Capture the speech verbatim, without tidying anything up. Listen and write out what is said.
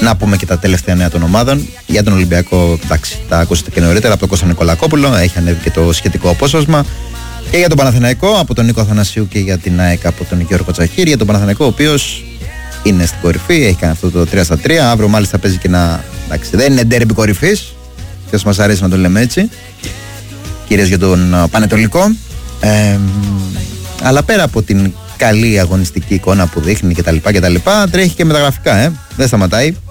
να πούμε και τα τελευταία νέα των ομάδων. Για τον Ολυμπιακό, εντάξει, τα ακούσατε και νωρίτερα από τον Κώστα Νικολακόπουλο. Έχει ανέβει και το σχετικό απόσπασμα. Και για τον Παναθηναϊκό από τον Νίκο Αθανασίου και για την ΑΕΚ από τον Γιώργο Τσαχίρη. Για τον Παναθηναϊκό, ο οποίος είναι στην κορυφή, έχει κάνει αυτό το τρία στα τρία. Αύριο μάλιστα παίζει και ένα. Εντάξει, δεν είναι ντέρμπι κορυφής. Ποιος μας αρέσει να το λέμε έτσι. Κυρίως για τον Πανετολικό. Ε, αλλά πέρα από την καλή αγωνιστική εικόνα που δείχνει κτλ. Τρέχει και μεταγραφικά, ε. Δεν σταματάει.